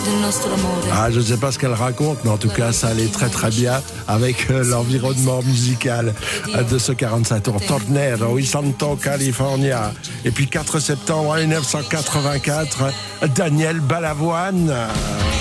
Ah, je ne sais pas ce qu'elle raconte, mais en tout cas, ça allait très très bien avec l'environnement musical de ce 45 tours. Tornero, Santo California. Et puis 4 septembre 1984, Daniel Balavoine.